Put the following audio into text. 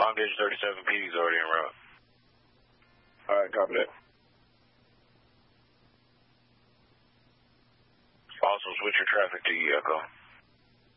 Palm Beach 37 PD's already en route. All right, copy that. Also, switch your traffic to Echo.